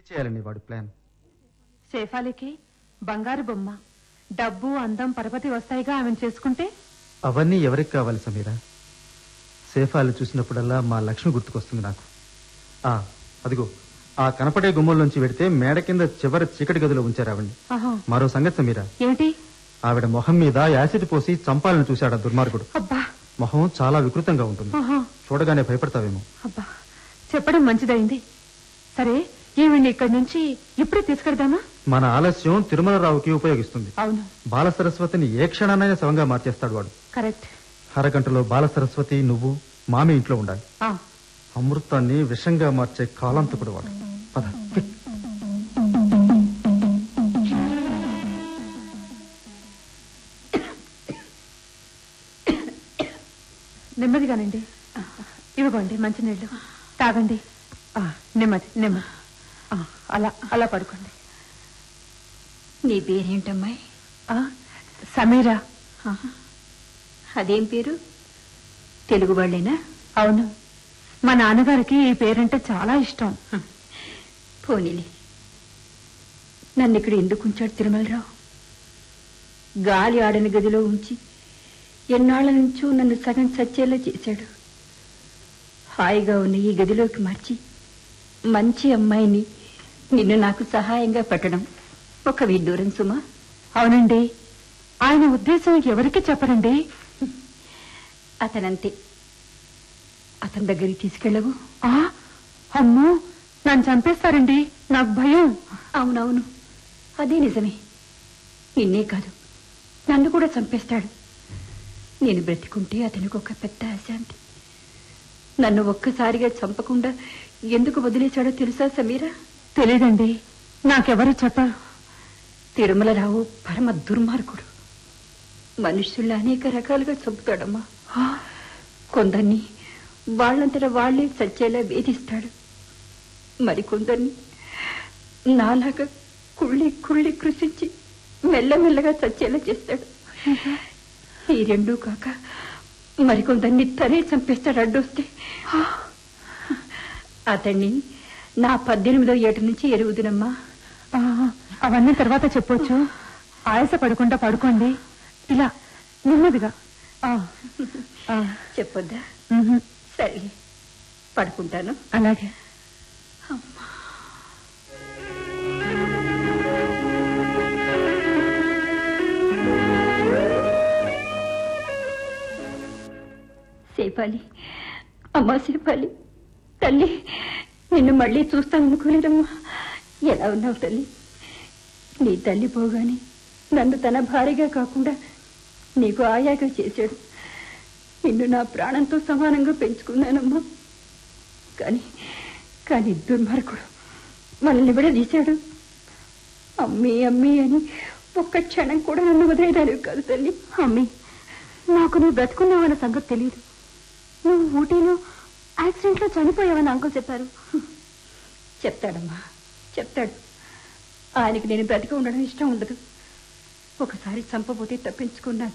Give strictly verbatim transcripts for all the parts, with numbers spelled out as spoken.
పెళ్లి చేయాలండి వాడి ప్లాన్. శేఫాలికి బంగారు బొమ్మ, డబ్బు, అందం, పరపతి వస్తాయిగా ఆమెను చేసుకుంటే. అవన్నీ ఎవరికి కావాలి సమీరా? శేఫాలు చూసినప్పుడల్లా మా లక్ష్మి గుర్తుకొస్తుంది నాకు. ఆ అదిగో ఆ కనపడే గుమ్మంలోంచి వెడితే మేడ కింద చివరి చీకటి గదిలో ఉంచారు ఆవిడ్ని. మరో సంగతి సమీరా, ఏమిటి? ఆవిడ మొహం మీద యాసిడ్ పోసి చంపాలని చూశాడు ఆ దుర్మార్గుడు. అబ్బా, మొహం చాలా వికృతంగా ఉంటుంది, చూడగానే భయపడతావేమో. అబ్బా, చెప్పడం మంచిదైంది. సరే, ఈవిడ్ని ఇక్కడి నుంచి ఇప్పుడే తీసుకెళ్దామా? మన ఆలస్యం తిరుమలరావుకి ఉపయోగిస్తుంది. అవును, బాల సరస్వతిని ఏ క్షణానైనా శవంగా మార్చేస్తాడు వాడు. కరెక్ట్. అరగంటలో బాల సరస్వతి, నువ్వు, మామి ఇంట్లో ఉండాలి. అమృతాన్ని విషంగా మార్చే కాలంతకుడు వాడు. పద. నెమ్మదిగానండి. ఇవ్వండి మంచినీళ్ళు తాగండి. నెమ్మది నెమ్మది. అలా అలా పడుకోండి. నీ పేరేంటమ్మాయి? సమీరా. అదేం పేరు? తెలుగు వాళ్ళేనా? అవును, మా నాన్నగారికి ఈ పేరంటే చాలా ఇష్టం. పోనీలే. నన్ను ఇక్కడ ఎందుకు ఉంచాడు తిరుమలరావు? గాలి ఆడని గదిలో ఉంచి ఎన్నాళ్ల నుంచో నన్ను సగం చచ్చేలా చేశాడు. హాయిగా ఉన్న ఈ గదిలోకి మార్చి మంచి అమ్మాయిని నిన్ను నాకు సహాయంగా పెట్టడం ఒక విడ్డూరం సుమా. అవునండి, ఆయన ఉద్దేశం ఎవరికి చెప్పరండి. అతనంతే. అతని దగ్గరికి తీసుకెళ్ళవు? అమ్మో, నన్ను చంపేస్తారండి, నాకు భయం. అవునవును, అదే నిజమే. నిన్నే కాదు, నన్ను కూడా చంపేస్తాడు. నేను బ్రతికుంటే అతనికి ఒక పెద్ద అశాంతి. నన్ను ఒక్కసారిగా చంపకుండా ఎందుకు వదిలేశాడో తెలుసా సమీరా? తెలీదండి, నాకెవరు చెప్పరు. తిరుమలరావు పరమ దుర్మార్గుడు. మనుషుల్ని అనేక రకాలుగా చంపుతాడమ్మా. కొందరిని వాళ్ళంతటా వాళ్లే చచ్చేలా వేధిస్తాడు. మరికొందరిని నాలాగా కుళ్ళి కుళ్ళి కృషించి మెల్లమెల్లగా చచ్చేలా చేస్తాడు. ఈ రెండూ కాక మరికొందరిని తనే చంపేస్తాడు అడ్డొస్తే. అతన్ని నా పద్దెనిమిదో ఏట నుంచి ఎరుగుదునమ్మా. అవన్నీ తర్వాత చెప్పొచ్చు. ఆయాస పడకుండా పడుకోండి. ఇలా నెమ్మదిగా. చెప్పొద్దా? సరే, పడుకుంటాను. అలాగే. సేపాలి, అమ్మా సేపాలి, తల్లి, నిన్ను మళ్ళీ చూస్తాననుకోలేదమ్మా. ఎలా ఉన్నావు తల్లి? నీ తల్లి పోగానే నన్ను తన భార్యగా కాకుండా నీకు ఆయాగా చేశాడు. నిన్ను నా ప్రాణంతో సమానంగా పెంచుకున్నానమ్మా. కానీ కానీ దుర్మార్గుడు మనల్ని విడదీశాడు. అమ్మీ అమ్మీ అని ఒక్క క్షణం కూడా నన్ను వదిలేదానివి కాదు తల్లి. అమ్మీ, నాకు నువ్వు బ్రతుకున్నావన్న సంగతి తెలియదు. నువ్వు ఊటీలో యాక్సిడెంట్ లో చనిపోయావని అంకుల్ చెప్పారు. చెప్తాడమ్మా, చెప్తాడు. ఆయనకి నేను బ్రతికి ఉండడం ఇష్టం ఉండదు. ఒకసారి చంపబోతే తప్పించుకున్నాను.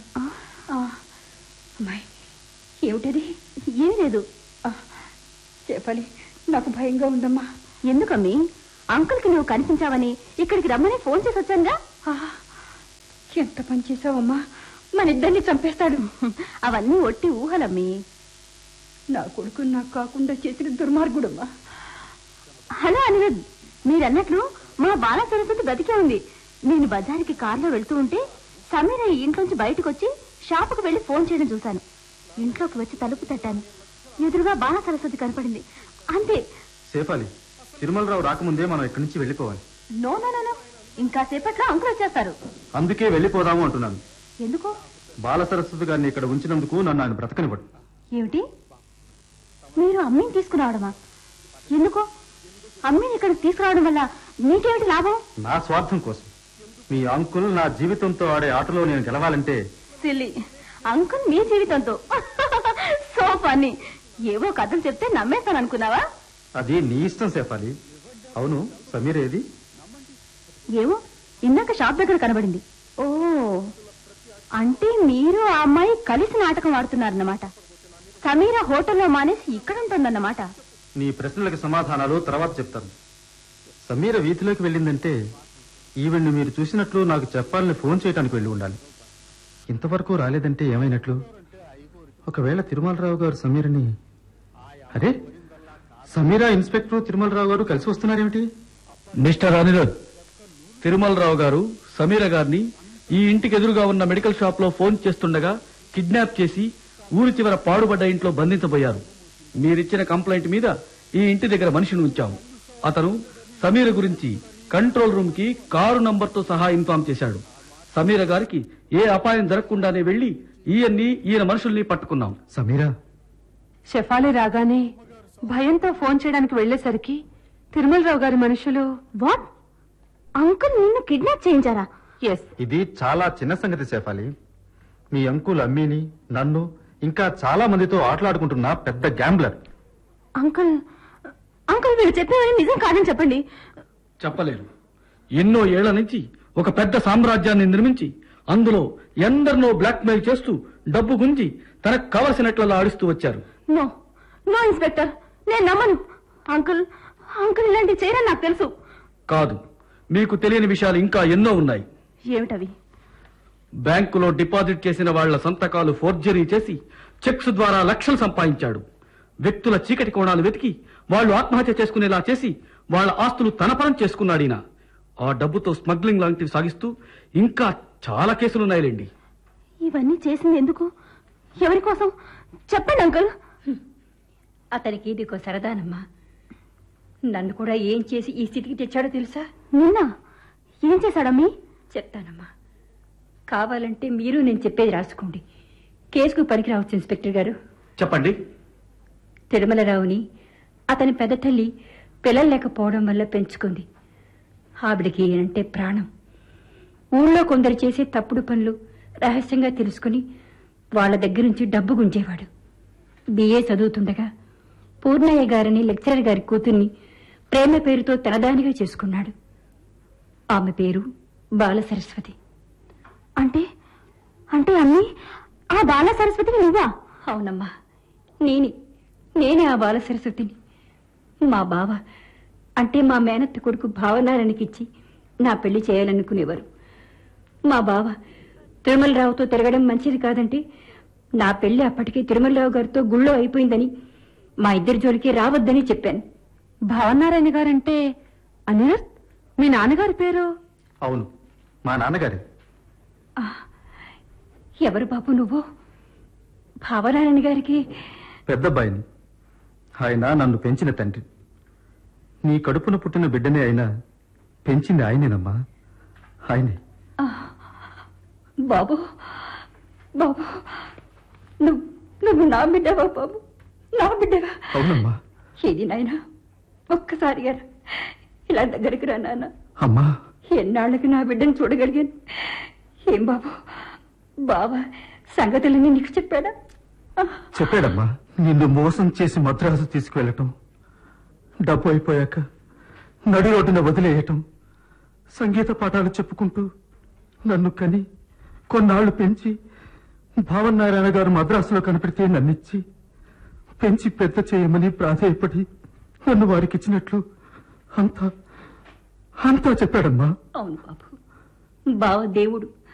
అమ్మాయి, ఏమిటది? ఏమీ లేదు. చెప్పాలి, నాకు భయంగా ఉందమ్మా. ఎందుకమ్మీ? అంకుల్కి నువ్వు కనిపించావని ఇక్కడికి రమ్మని ఫోన్ చేసి వచ్చానుగా. ఎంత పని చేశావమ్మా? మన ఇద్దరిని చంపేస్తాడు. అవన్నీ ఒట్టి ఊహలమ్మీ. నా కొడుకు నాకు కాకుండా చేసిన దుర్మార్గుడమ్మా. హలో అనిరుద్, మీరన్నట్లు మా బాల సరస్వతి బ్రతికే ఉంది. నేను బజార్కి కారులో వెళ్తూ ఉంటే సమీర ఈ ఇంట్లోంచి బయటకు వచ్చి షాపుకు వెళ్లి ఫోన్ చేయడం చూశాను. ఇంట్లోకి వచ్చి తలుపు తట్టాను. ఎదురుగా బాల సరస్వతి కనపడింది. అంతే. సేఫాలి, తిరుమలరావు రాకముందే మనం ఇక్కడి నుంచి వెళ్ళిపోవాలి. నో నో నో, ఇంకా సేపట్లో అంకుల్ వచ్చేస్తారు. అందుకే వెళ్ళిపోదాము అంటున్నాను. ఎందుకు? బాల సరస్వతి గారిని ఇక్కడ ఉంచినందుకు నన్ను ఆయన బ్రతకనివ్వడు. ఏమిటి? మీరు అమ్మీని తీసుకురావడమా? ఎందుకు? అమ్మీని ఇక్కడికి తీసుకురావడం వల్ల నీకేమిటి లాభం? నా స్వార్థం కోసం. మీ అంకుల్ నా జీవితంతో ఆడే ఆటలో నేను గెలవాలంటే. సిల్లీ, అంకుల్ మీ జీవితంతో? So funny. ఏవో కథలు చెప్తే నమ్మేస్తాను అనుకున్నావా? అది నీ ఇష్టం సేఫాలి. అవును, సమీర ఏది? ఏమో, ఇందాక షాప్ దగ్గర కనబడింది. ఓ, అంటే మీరు ఆ అమ్మాయి కలిసి నాటకం ఆడుతున్నారన్నమాట. సమీర హోటల్లో మానేసి ఇక్కడ ఉంటుందన్నమాట. నీ ప్రశ్నలకు సమాధానాలు తర్వాత చెప్తాను. సమీర వీధిలోకి వెళ్ళిందంటే ఈవిడ్ని మీరు చూసినట్లు నాకు చెప్పాలని ఫోన్ చేయడానికి వెళ్ళి ఉండాలి. ఇంతవరకు రాలేదంటే ఏమైనట్లు? ఒకవేళ తిరుమలరావు గారు సమీరని... అరే, సమీరా ఇన్స్పెక్టర్ తిరుమలరావు గారు కలిసి వస్తున్నారేమిటి? మిస్టర్ అనిరుద్, తిరుమలరావు గారు సమీర గారిని ఈ ఇంటికి ఎదురుగా ఉన్న మెడికల్ షాప్ లో ఫోన్ చేస్తుండగా కిడ్నాప్ చేసి ఊరి చివర పాడుబడ్డ ఇంట్లో బంధించబోయారు. మీరిచ్చిన కంప్లైంట్ మీద ఈ ఇంటి దగ్గర మనిషిని ఉంచాము. అతను సమీర గురించి కంట్రోల్ రూమ్ కి కారు నంబర్ తో సహా ఇన్ఫార్మ్ చేశాడు. సమీర గారికి ఏ అపాయం జరగకుండానే వెళ్లి ఈయన్ని ఈయన మనుషుల్ని పట్టుకున్నాం. సమీరా షెఫాలి రాగానే భయంతో ఫోన్ చేయడానికి వెళ్లేసరికి తిరుమలరావు గారి మనుషులు... వాట్? అంకుల్ నిన్ను కిడ్నాప్ చేయించారా? ఎస్. ఇది చాలా చిన్న సంగతి శేఫాలి. మీ అంకుల్ అమ్మీని, నన్ను, ఇంకా చాలా మందితో ఆటలాడుకుంటున్న పెద్ద గ్యాంబ్లర్. అంకుల్ అంకుల్ మీరు చెప్పేవని నిజం కాదని చెప్పండి. చెప్పలేరు. ఎన్నో ఏళ్ల నుంచి ఒక పెద్ద సామ్రాజ్యాన్ని నిర్మించి అందులో ఎందరినో బ్లాక్ మెయిల్ చేస్తూ డబ్బు గుంజి తనకు కావలసినట్లలో ఆడిస్తూ వచ్చారు. నో నో ఇన్స్పెక్టర్, నేను నమ్మను. అంకుల్ అంకుల్ ఇలాంటి చేయరని నాకు తెలుసు. కాదు, మీకు తెలియని విషయాలు ఇంకా ఎన్నో ఉన్నాయి. ఏమిటవి? బ్యాంకులో డిపాజిట్ చేసిన వాళ్ల సంతకాలు ఫోర్జరీ చేసి చెక్స్ ద్వారా లక్షలు సంపాదించాడు. వ్యక్తుల చీకటి కోణాలు వెతికి వాళ్లు ఆత్మహత్య చేసుకునేలా చేసి వాళ్ల ఆస్తులు తనపరం చేసుకున్నాడిన. ఆ డబ్బుతో స్మగ్లింగ్ లాంటివి సాగిస్తూ ఇంకా చాలా కేసులున్నాయిలేండి. ఇవన్నీ చేసింది ఎందుకు? ఎవరి కోసం? చెప్పండి అంకుల్. అతనికి ఇదిగో సరదానమ్మా. నన్ను కూడా ఏం చేసి ఈ స్థితికి తెచ్చాడో తెలుసా? నిన్న ఏం చేశాడమ్మీ? చెప్తానమ్మా. కావాలంటే మీరు నేను చెప్పేది రాసుకోండి. కేసుకు పనికి రావచ్చు ఇన్స్పెక్టర్ గారు. చెప్పండి. తిరుమలరావుని అతని పెద్ద తల్లి పిల్లలు లేకపోవడం వల్ల పెంచుకుంది. ఆవిడికి అంటే ప్రాణం. ఊళ్ళో కొందరు చేసే తప్పుడు పనులు రహస్యంగా తెలుసుకుని వాళ్ళ దగ్గర నుంచి డబ్బు గుంజేవాడు. బిఏ చదువుతుండగా పూర్ణయ్య గారిని లెక్చరర్ గారి కూతుర్ని ప్రేమ పేరుతో తనదానిగా చేసుకున్నాడు. ఆమె పేరు బాల సరస్వతి. అంటే అంటే అన్నీ ఆ బాల సరస్వతిని నువ్వా? అవునమ్మా, నేనే నేనే ఆ బాల సరస్వతిని. మా బావ అంటే మా మేనత్త కొడుకు భావనారాయణకిచ్చి నా పెళ్లి చేయాలనుకునేవారు. మా బావ తిరుమలరావుతో తిరగడం మంచిది కాదంటే నా పెళ్లి అప్పటికే తిరుమలరావు గారితో గుళ్ళో అయిపోయిందని మా ఇద్దరి జోలికి రావద్దని చెప్పాను. భావనారాయణ గారంటే అనిరుద్ మీ నాన్నగారి పేరు? అవును, మా నాన్నగారే. ఎవరు బాబు నువ్వు? భావనారాయణ గారికి పెద్దబ్బాయిని. ఆయన నన్ను పెంచిన తండ్రి. నీ కడుపున పుట్టిన బిడ్డనే అయినా పెంచింది ఆయనేనమ్మా, ఆయనే. బాబు బాబు నువ్వు నువ్వు నా బిడ్డవా బాబు? నా బిడ్డవా? అవునమ్మా. ఏది నాయనా, ఒక్కసారిగా ఇలా దగ్గరికి రా నాన్న. అమ్మా, ఎన్నాళ్ళకి నా బిడ్డను చూడగలిగాను. ఏం బాబు, బావా సంగతులన్నీ నీకు చెప్పాడా? చెప్పాడమ్మా. నిన్ను మోసం చేసి మద్రాసు తీసుకువెళ్ళటం, డబ్బు అయిపోయాక నడి రోడ్డున వదిలేయటం, సంగీత పాఠాలు చెప్పుకుంటూ నన్ను కని కొన్నాళ్లు పెంచి భావనారాయణ గారు మద్రాసులో కనిపెడితే నన్నిచ్చి పెంచి పెద్ద చేయమని ప్రాధేయపడి నన్ను వారికిచ్చినట్లు అంతా అంతా చెప్పాడమ్మా. అవును బాబు, బావ దేవుడు.